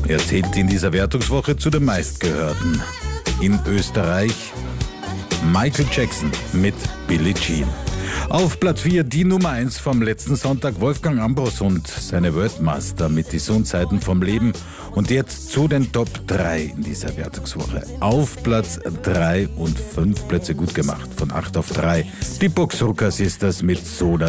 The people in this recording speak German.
Er zählt in dieser Wertungswoche zu den meistgehörten. In Österreich Michael Jackson mit Billie Jean. Auf Platz 4 die Nummer 1 vom letzten Sonntag, Wolfgang Ambros und seine Worldmaster mit Die Sonnenseiten vom Leben. Und jetzt zu den Top 3 in dieser Wertungswoche. Auf Platz 3 und 5 Plätze gut gemacht, von 8 auf 3. Die Boxrucker Sisters mit Soda